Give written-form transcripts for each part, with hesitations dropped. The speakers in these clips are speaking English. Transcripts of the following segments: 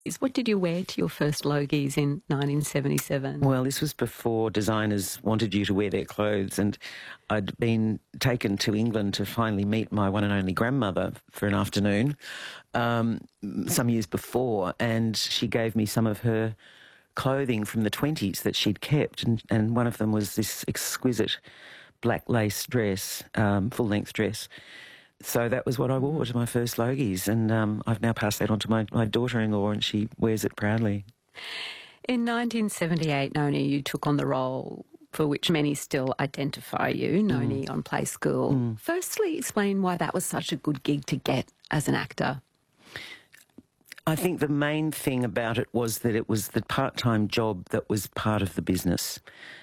What did you wear to your first Logies in 1977? Well, this was before designers wanted you to wear their clothes, and I'd been taken to England to finally meet my one and only grandmother for an afternoon some years before, and she gave me some of her clothing from the 20s that she'd kept, and one of them was this exquisite black lace dress, full-length dress. So that was what I wore to my first Logies, and I've now passed that on to my daughter-in-law, and she wears it proudly. In 1978, Noni, you took on the role for which many still identify you, Noni on Play School. Firstly, explain why that was such a good gig to get as an actor. I think the main thing about it was that it was the part-time job that was part of the business.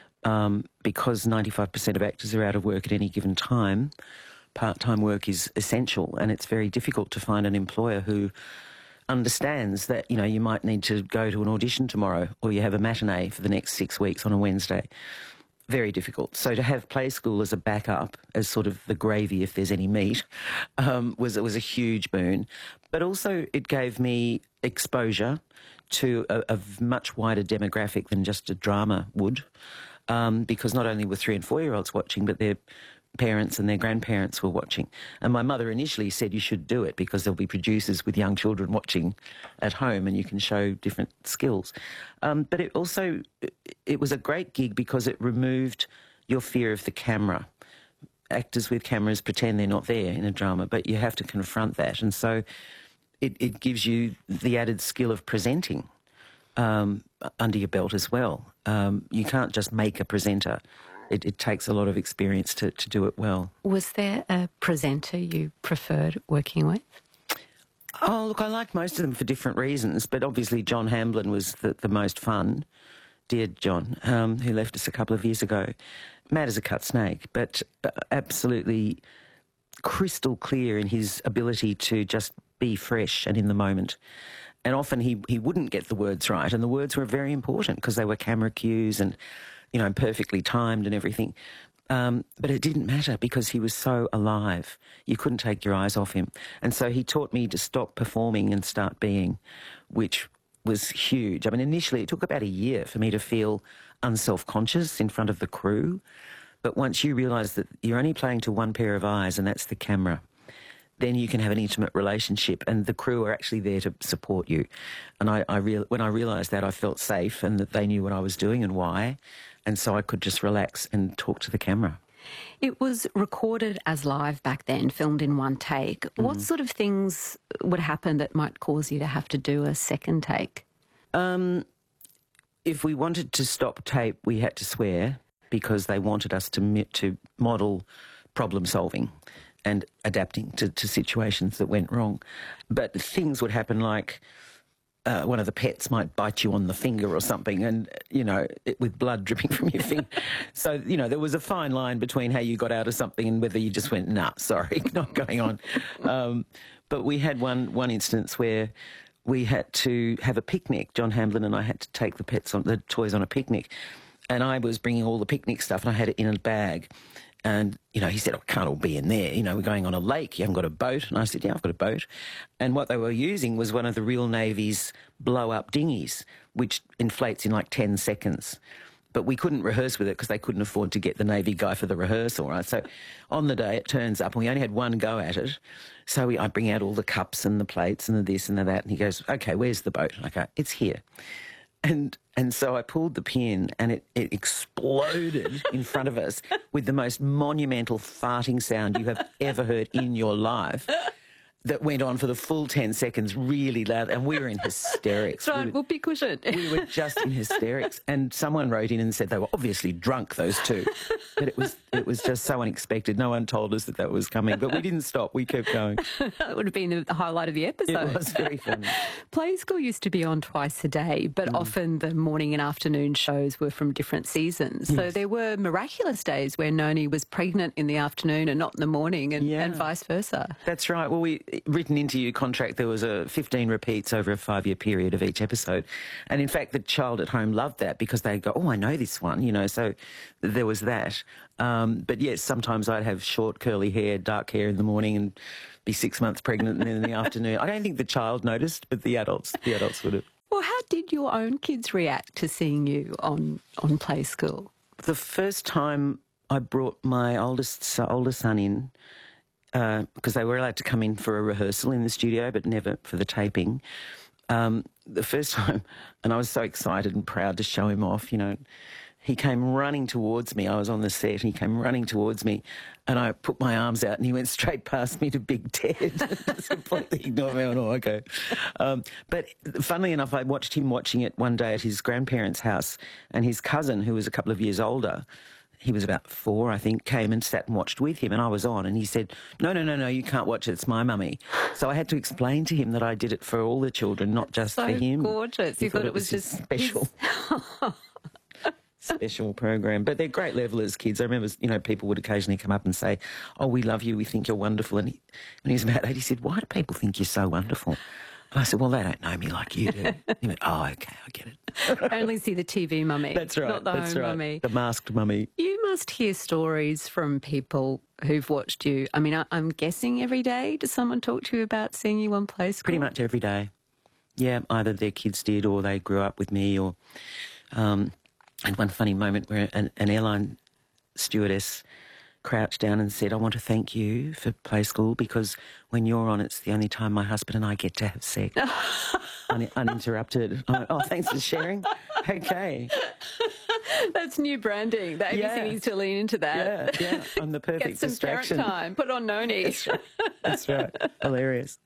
Because 95% of actors are out of work at any given time, part-time work is essential, and it's very difficult to find an employer who understands that, you might need to go to an audition tomorrow, or you have a matinee for the next 6 weeks on a Wednesday. Very difficult. So to have Play School as a backup, as sort of the gravy if there's any meat, was a huge boon. But also it gave me exposure to a much wider demographic than just a drama would, because not only were 3- and 4-year-olds watching, but their parents and their grandparents were watching. And my mother initially said you should do it because there'll be producers with young children watching at home and you can show different skills. But it was a great gig because it removed your fear of the camera. Actors with cameras pretend they're not there in a drama, but you have to confront that. And so it gives you the added skill of presenting under your belt as well. You can't just make a presenter. It takes a lot of experience to do it well. Was there a presenter you preferred working with? Oh, look, I liked most of them for different reasons, but obviously John Hamblin was the most fun. Dear John, who left us a couple of years ago. Mad as a cut snake, but absolutely crystal clear in his ability to just be fresh and in the moment. And often he wouldn't get the words right, and the words were very important because they were camera cues and, perfectly timed and everything. But it didn't matter because he was so alive. You couldn't take your eyes off him. And so he taught me to stop performing and start being, which was huge. I mean, initially it took about a year for me to feel unself-conscious in front of the crew. But once you realise that you're only playing to one pair of eyes and that's the camera, then you can have an intimate relationship and the crew are actually there to support you. And when I realised that, I felt safe and that they knew what I was doing and why, and so I could just relax and talk to the camera. It was recorded as live back then, filmed in one take. What sort of things would happen that might cause you to have to do a second take? If we wanted to stop tape, we had to swear because they wanted us to model problem solving and adapting to situations that went wrong. But things would happen like one of the pets might bite you on the finger or something and, with blood dripping from your finger. So, there was a fine line between how you got out of something and whether you just went, nah, sorry, not going on. But we had one instance where we had to have a picnic. John Hamblin and I had to take the toys on a picnic. And I was bringing all the picnic stuff and I had it in a bag. And, he said, it can't all be in there. We're going on a lake. You haven't got a boat. And I said, yeah, I've got a boat. And what they were using was one of the Royal Navy's blow-up dinghies, which inflates in like 10 seconds. But we couldn't rehearse with it because they couldn't afford to get the Navy guy for the rehearsal, right? So on the day it turns up and we only had one go at it. So I bring out all the cups and the plates and the this and the that. And he goes, okay, where's the boat? And I go, it's here. And so I pulled the pin and it exploded in front of us with the most monumental farting sound you have ever heard in your life. That went on for the full 10 seconds, really loud, and we were in hysterics. Try and whoopee cushion. We were just in hysterics. And someone wrote in and said they were obviously drunk, those two. But it was just so unexpected. No one told us that was coming. But we didn't stop. We kept going. That would have been the highlight of the episode. It was very funny. Play School used to be on twice a day, but often the morning and afternoon shows were from different seasons. Yes. So there were miraculous days where Noni was pregnant in the afternoon and not in the morning and vice versa. That's right. Well, written into your contract there was a 15 repeats over a 5-year period of each episode. And in fact, the child at home loved that because they'd go, oh, I know this one, you know, so there was that. But yes, sometimes I'd have short curly hair, dark hair in the morning and be 6 months pregnant, and then in the afternoon. I don't think the child noticed, but the adults would have. Well, how did your own kids react to seeing you on Play School? The first time I brought my older son in, because they were allowed to come in for a rehearsal in the studio, but never for the taping. The first time, and I was so excited and proud to show him off, you know, he came running towards me. I was on the set, and he came running towards me, and I put my arms out, and he went straight past me to Big Ted. Just completely ignored me. Oh, okay. But funnily enough, I watched him watching it one day at his grandparents' house, and his cousin, who was a couple of years older, he was about 4, I think, came and sat and watched with him, and I was on, and he said, no, you can't watch it, it's my mummy. So I had to explain to him that I did it for all the children, not just for him. So gorgeous. You thought it was just special. Special program. But they're great levelers, kids. I remember, you know, people would occasionally come up and say, oh, we love you, we think you're wonderful. And when he was about 8, he said, why do people think you're so wonderful? And I said, well, they don't know me like you do. He went, oh, okay, I get it. I only see the TV mummy. That's right. Not the home mummy. The masked mummy. You must hear stories from people who've watched you. I mean, I'm guessing every day. Does someone talk to you about seeing you on Play School? Pretty much every day. Yeah, either their kids did or they grew up with me or... and one funny moment where an airline stewardess crouched down and said, I want to thank you for Play School because when you're on, it's the only time my husband and I get to have sex. Uninterrupted. I went, oh, thanks for sharing. Okay. That's new branding. The ABC needs to lean into that. Yeah. I'm the perfect Get some distraction. parent time. Put on Noni. That's right. Hilarious.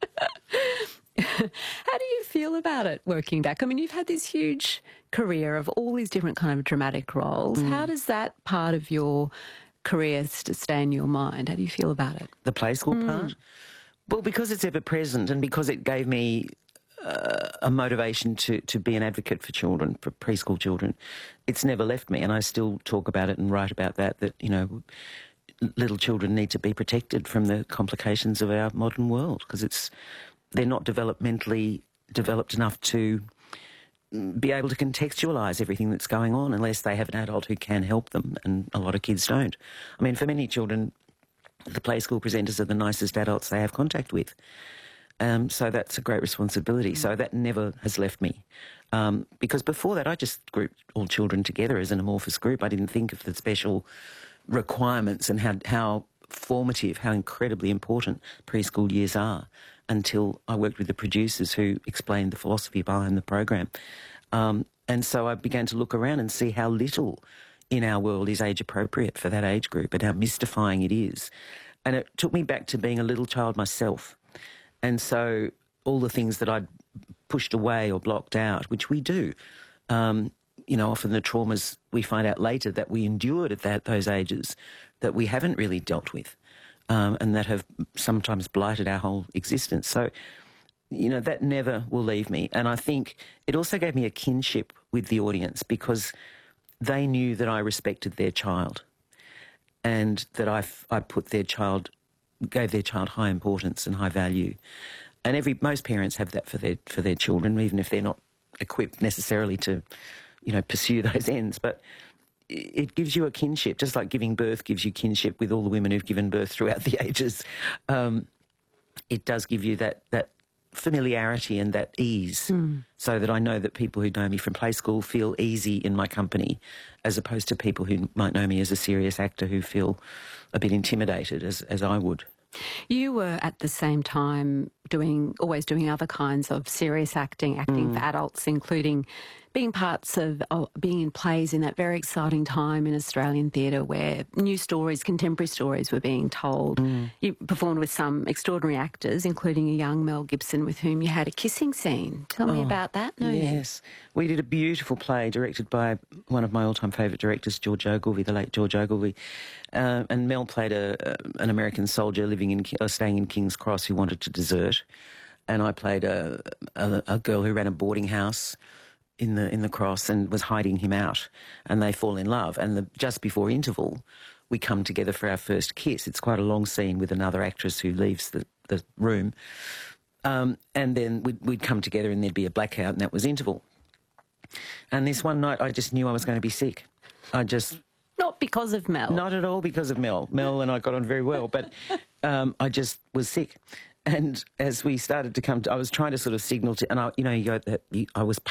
How do you feel about it working back? I mean, you've had this huge career of all these different kind of dramatic roles. How does that part of your career stay in your mind? How do you feel about it? The Play School part? Well, because it's ever present and because it gave me a motivation to be an advocate for children, for preschool children, it's never left me. And I still talk about it and write about that, you know, little children need to be protected from the complications of our modern world because they're not developmentally developed enough to be able to contextualise everything that's going on unless they have an adult who can help them, and a lot of kids don't. I mean, for many children, the Play School presenters are the nicest adults they have contact with. So that's a great responsibility. So that never has left me. Because before that, I just grouped all children together as an amorphous group. I didn't think of the special requirements and how formative, how incredibly important preschool years are until I worked with the producers who explained the philosophy behind the program. And so I began to look around and see how little in our world is age appropriate for that age group and how mystifying it is. And it took me back to being a little child myself. And so all the things that I'd pushed away or blocked out, which we do, you know, often the traumas we find out later that we endured at those ages that we haven't really dealt with. And that have sometimes blighted our whole existence. So, you know, that never will leave me. And I think it also gave me a kinship with the audience because they knew that I respected their child and that I gave their child high importance and high value. And most parents have that for their children, even if they're not equipped necessarily to, you know, pursue those ends. But it gives you a kinship, just like giving birth gives you kinship with all the women who've given birth throughout the ages. It does give you that familiarity and that ease so that I know that people who know me from Play School feel easy in my company as opposed to people who might know me as a serious actor who feel a bit intimidated as I would. You were at the same time always doing other kinds of serious acting for adults, including being being in plays in that very exciting time in Australian theatre where new stories, contemporary stories were being told. You performed with some extraordinary actors, including a young Mel Gibson with whom you had a kissing scene. Tell me about that, Noni. Yes. We did a beautiful play directed by one of my all-time favourite directors, George Ogilvy, the late George Ogilvy. And Mel played an American soldier staying in King's Cross who wanted to desert. And I played a girl who ran a boarding house in the Cross and was hiding him out, and they fall in love. And just before interval, we come together for our first kiss. It's quite a long scene with another actress who leaves the room. And then we'd come together and there'd be a blackout, and that was interval. And this one night I just knew I was going to be sick. Not because of Mel. Not at all because of Mel. Mel and I got on very well, but I just was sick. And as we started to come, I was trying to sort of signal to, and I was